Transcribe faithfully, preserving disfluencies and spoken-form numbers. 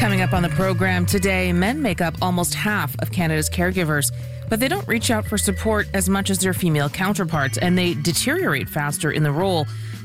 Coming up on the program today, men make up almost half of Canada's caregivers, but they don't reach out for support as much as their female counterparts, and they deteriorate faster in the role.